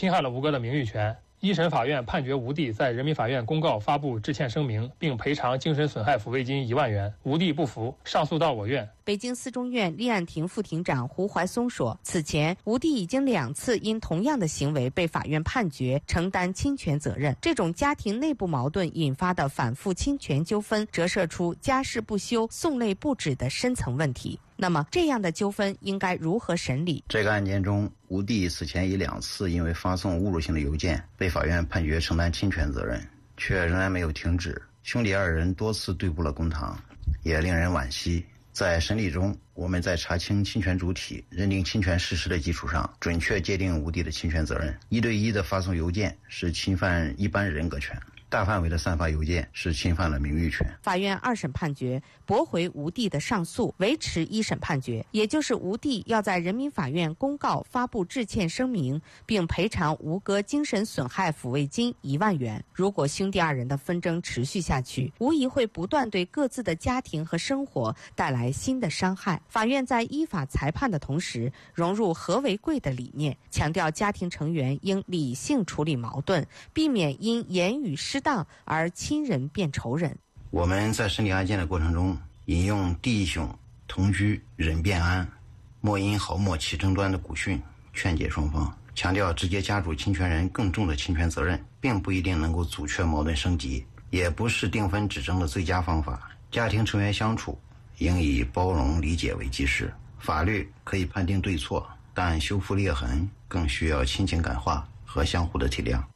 侵害了吴哥的名誉权。一审法院判决吴弟在人民法院公告发布致歉声明，并赔偿精神损害抚慰金1万元。吴弟不服，上诉到我院。 北京四中院立案庭副庭长胡怀松说，此前吴弟已经2次因同样的行为被法院判决承担侵权责任。这种家庭内部矛盾引发的反复侵权纠纷，折射出家事不休、讼累不止的深层问题。那么，这样的纠纷应该如何审理？ 这个案件中，吴弟此前已2次因为发送侮辱性的邮件被法院判决承担侵权责任，却仍然没有停止。兄弟2人多次对簿了公堂，也令人惋惜。在审理中，我们在查清侵权主体、认定侵权事实的基础上，准确界定吴弟的侵权责任。1对1的发送邮件是侵犯一般人格权，大范围的散发邮件是侵犯了名誉权。 法院2审判决驳回吴弟的上诉，维持1审判决，也就是吴弟要在人民法院公告发布致歉声明，并赔偿吴哥精神损害抚慰金1万元。如果兄弟2人的纷争持续下去，无疑会不断对各自的家庭和生活带来新的伤害。法院在依法裁判的同时，融入和为贵的理念，强调家庭成员应理性处理矛盾，避免因言语失当而亲人变仇人。 我们在审理案件的过程中，引用弟兄同居忍辩安，莫因好莫起争端的古训，劝解双方，强调直接加诸侵权人更重的侵权责任，并不一定能够阻却矛盾升级，也不是定分止争的最佳方法。家庭成员相处应以包容理解为基石。法律可以判定对错，但修复裂痕更需要亲情感化和相互的体谅。